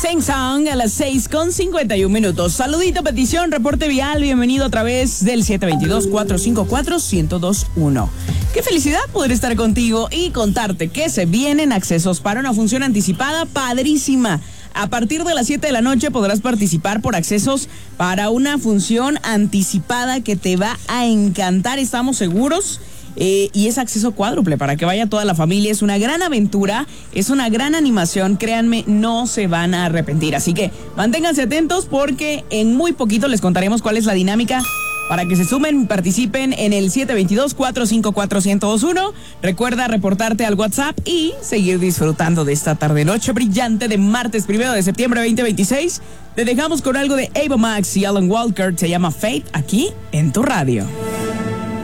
Sing Song a las 6:51. Saludito, petición, reporte vial, bienvenido a través del 722-454-1021. Qué felicidad poder estar contigo y contarte que se vienen accesos para una función anticipada padrísima. A partir de las 7 de la noche podrás participar por accesos para una función anticipada que te va a encantar, estamos seguros. Y es acceso cuádruple para que vaya toda la familia. Es una gran aventura, es una gran animación. Créanme, no se van a arrepentir. Así que manténganse atentos porque en muy poquito les contaremos cuál es la dinámica para que se sumen y participen en el 722-454-1021. Recuerda reportarte al WhatsApp y seguir disfrutando de esta tarde-noche brillante de martes 1 de septiembre 2026. Te dejamos con algo de Ava Max y Alan Walker. Se llama Fate aquí en tu radio.